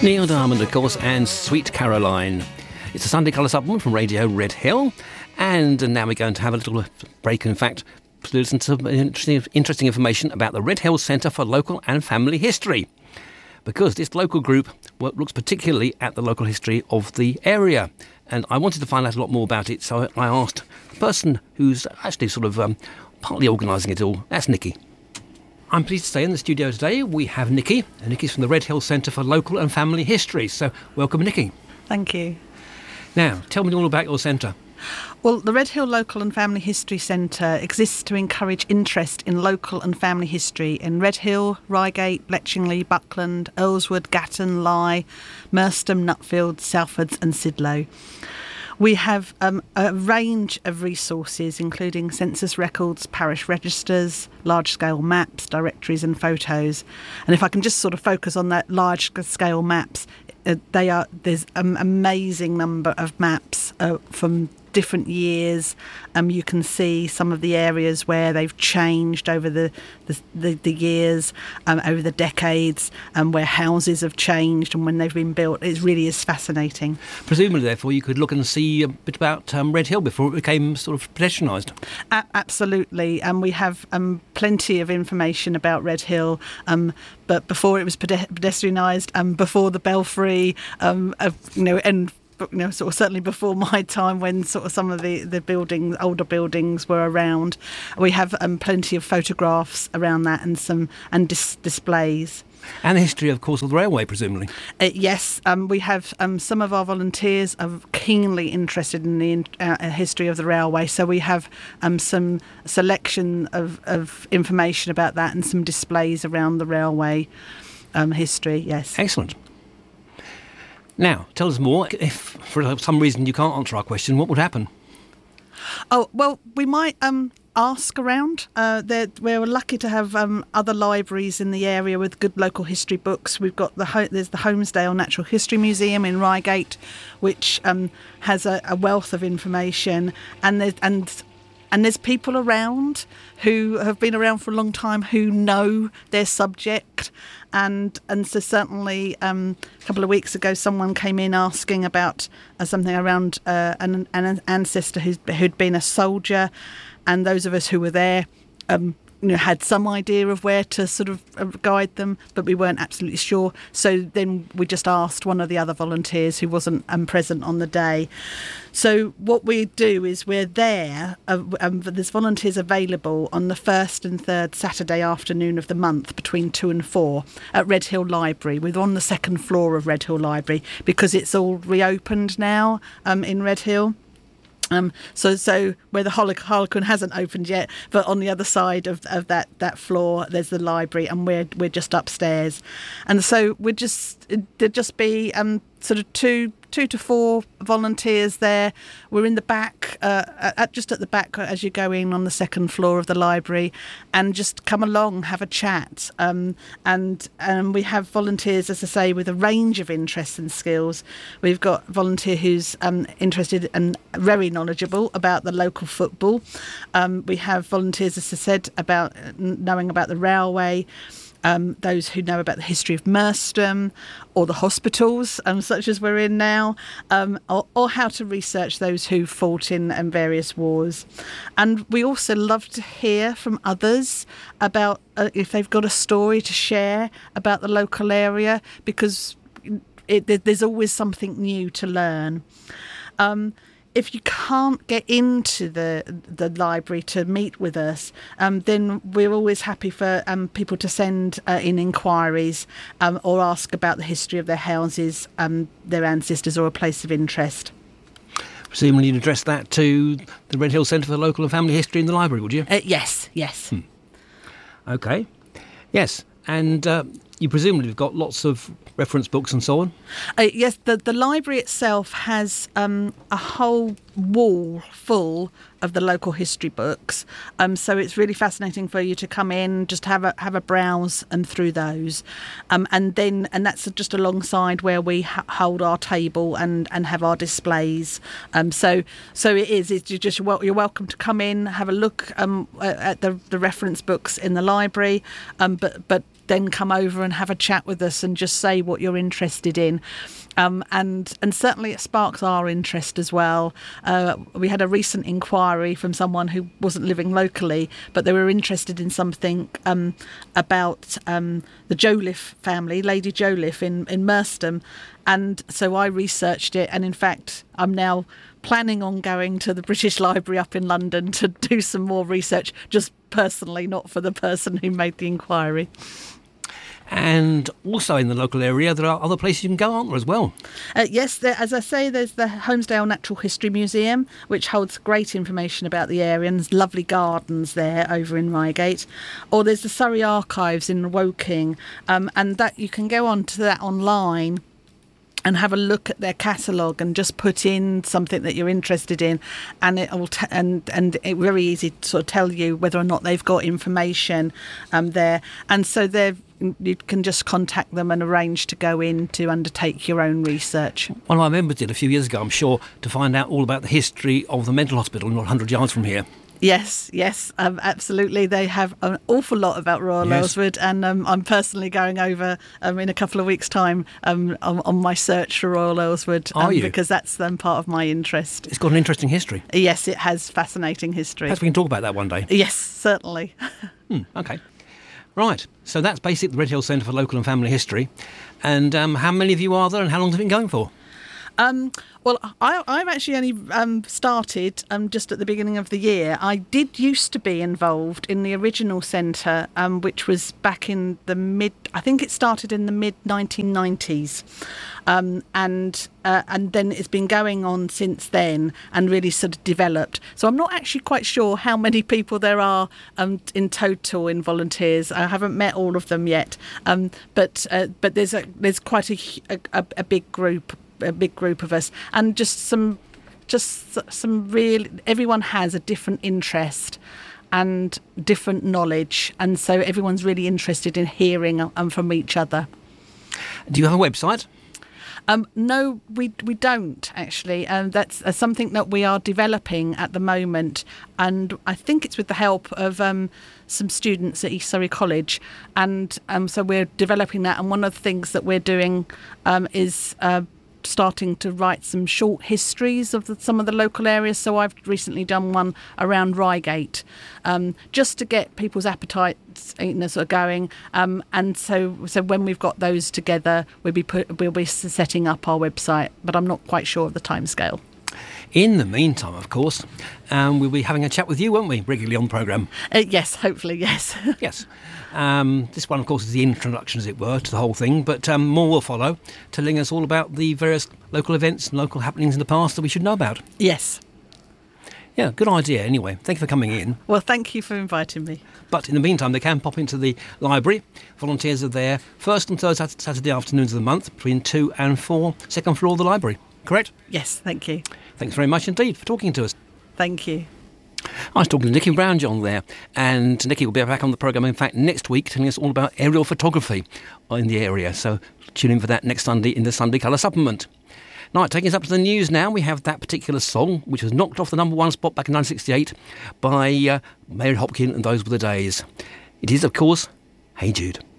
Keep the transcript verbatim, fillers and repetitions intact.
Neil Diamond, of course, and Sweet Caroline. It's a Sunday Colour Supplement from Radio Red Hill. And now we're going to have a little break, in fact, to listen to some interesting, interesting information about the Red Hill Centre for Local and Family History. Because this local group looks particularly at the local history of the area. And I wanted to find out a lot more about it, so I asked the person who's actually sort of um, partly organising it all. That's Nikki. I'm pleased to say in the studio today we have Nikki, and Nikki's from the Red Hill Centre for Local and Family History. So welcome, Nikki. Thank you. Now, tell me all about your centre. Well, the Red Hill Local and Family History Centre exists to encourage interest in local and family history in Red Hill, Reigate, Bletchingley, Buckland, Earlswood, Gatton, Lye, Merstham, Nutfield, Salfords and Sidlow. We have um, a range of resources, including census records, parish registers, large-scale maps, directories and photos. And if I can just sort of focus on that large-scale maps, uh, they are there's an amazing number of maps uh, from different years. Um, you can see some of the areas where they've changed over the the, the, the years, um, over the decades, and um, where houses have changed and when they've been built. It really is fascinating. Presumably, therefore, you could look and see a bit about um, Red Hill before it became sort of pedestrianised. A- absolutely, and um, we have um, plenty of information about Red Hill. Um, but before it was pede- pedestrianised, um, before the Belfry, um, uh, you know, and you know, sort of certainly before my time, when sort of some of the, the buildings, older buildings were around, we have um, plenty of photographs around that and some and dis- displays. And the history, of course, of the railway, presumably. Uh, yes, um, we have um, some of our volunteers are keenly interested in the uh, history of the railway, so we have um, some selection of, of information about that and some displays around the railway um, history, yes. Excellent. Now, tell us more. If for some reason you can't answer our question, what would happen? Oh, well, we might um, ask around. Uh, we're lucky to have um, other libraries in the area with good local history books. We've got the Ho- there's the Holmesdale Natural History Museum in Reigate, which um, has a, a wealth of information, and there's and. And there's people around who have been around for a long time who know their subject. And and so certainly um, a couple of weeks ago, someone came in asking about uh, something around uh, an, an ancestor who's, who'd been a soldier. And those of us who were there um, you know, had some idea of where to sort of guide them, but we weren't absolutely sure. So then we just asked one of the other volunteers who wasn't um, present on the day. So what we do is we're there, uh, um, there's volunteers available on the first and third Saturday afternoon of the month between two and four at Red Hill Library. We're on the second floor of Red Hill Library because it's all reopened now um, in Red Hill. Um, so, so where the Harlequin hasn't opened yet, but on the other side of, of that, that floor, there's the library, and we're we're just upstairs, and so we'd just there'd just be um sort of two two to four volunteers there. We're in the back, uh, at, just at the back as you go in on the second floor of the library, and just come along, have a chat. Um, and and we have volunteers, as I say, with a range of interests and skills. We've got a volunteer who's um, interested and very knowledgeable about the local football. Um, we have volunteers, as I said, about knowing about the railway. Um, those who know about the history of Merstham or the hospitals, um, such as we're in now, um, or, or how to research those who fought in um, various wars. And we also love to hear from others about uh, if they've got a story to share about the local area, because it, there's always something new to learn. Um, If you can't get into the the library to meet with us, um, then we're always happy for um, people to send uh, in inquiries um, or ask about the history of their houses, um, their ancestors, or a place of interest. Presumably you'd address that to the Red Hill Centre for Local and Family History in the library, would you? Uh, yes, yes. Hmm. OK. Yes, and uh, you presumably have got lots of reference books and so on? Uh, yes, the, the library itself has um, a whole wall full of the local history books. Um, so it's really fascinating for you to come in, just have a have a browse and through those, um, and then and that's just alongside where we ha- hold our table and, and have our displays. Um, so so it is. It's you just well, you're welcome to come in, have a look um, at the the reference books in the library, um, but but. then come over and have a chat with us and just say what you're interested in. Um, and and certainly it sparks our interest as well. Uh, we had a recent inquiry from someone who wasn't living locally, but they were interested in something um, about um, the Jolliffe family, Lady Jolliffe in, in Merstham. And so I researched it, and in fact I'm now planning on going to the British Library up in London to do some more research, just personally, not for the person who made the inquiry. And also in the local area, there are other places you can go, aren't there, as well? Uh, yes, there, as I say, there's the Holmesdale Natural History Museum, which holds great information about the area, and there's lovely gardens there over in Reigate. Or there's the Surrey Archives in Woking, um, and that you can go on to that online and have a look at their catalogue and just put in something that you're interested in, and it'll t- and and it's very easy to sort of tell you whether or not they've got information um, there. And so they've you can just contact them and arrange to go in to undertake your own research. One of my members did a few years ago, I'm sure, to find out all about the history of the mental hospital not one hundred yards from here. Yes, yes, um, absolutely. They have an awful lot about Royal Yes. Aylesford, and um, I'm personally going over um, in a couple of weeks' time um, on, on my search for Royal Aylesford, um, Are you? because that's um, part of my interest. It's got an interesting history. Yes, it has fascinating history. Perhaps we can talk about that one day. Yes, certainly. Hmm, OK. Right, so that's basically the Red Hill Centre for Local and Family History. And um, how many of you are there, and how long has it been going for? Um, well, I, I've actually only um, started um, just at the beginning of the year. I did used to be involved in the original centre, um, which was back in the mid, I think it started in the mid nineteen nineties. Um, and uh, and then it's been going on since then and really sort of developed. So I'm not actually quite sure how many people there are um, in total in volunteers. I haven't met all of them yet, um, but uh, but there's a there's quite a, a, a big group. a big group of us, and just some just some real everyone has a different interest and different knowledge, and so everyone's really interested in hearing um, from each other. Do you have a website? Um, no, we we don't actually. Um, that's uh, something that we are developing at the moment, and I think it's with the help of um, some students at East Surrey College, and um, so we're developing that. And one of the things that we're doing um, is uh, starting to write some short histories of the, some of the local areas. So I've recently done one around Reigate, um, just to get people's appetites you know, sort of going. Um, and so, so when we've got those together, we'll be put, we'll be setting up our website. But I'm not quite sure of the timescale. In the meantime, of course, um, we'll be having a chat with you, won't we, regularly on the programme? Uh, yes, hopefully, yes. Yes. Um, this one, of course, is the introduction, as it were, to the whole thing, but um, more will follow, telling us all about the various local events and local happenings in the past that we should know about. Yes. Yeah, good idea, anyway. Thank you for coming in. Well, thank you for inviting me. But in the meantime, they can pop into the library. Volunteers are there first and third Saturday afternoons of the month, between two and four, second floor of the library. Correct? Yes, thank you. Thanks very much indeed for talking to us. Thank you. I was talking to Nicky Brownjohn there, and Nicky will be back on the programme, in fact, next week, telling us all about aerial photography in the area. So tune in for that next Sunday in the Sunday Colour Supplement. Now, taking us up to the news now, we have that particular song, which was knocked off the number one spot back in nineteen sixty-eight by uh, Mary Hopkin and Those Were the Days. It is, of course, Hey Jude.